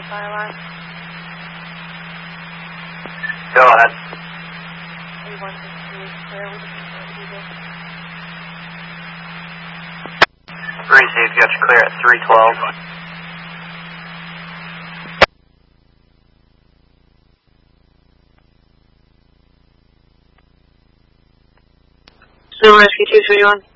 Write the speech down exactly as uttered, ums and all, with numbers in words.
fire alarm. Go ahead. A one fifty-two is clear with the people. Received, got you clear at three twelve. Snow Rescue two three one.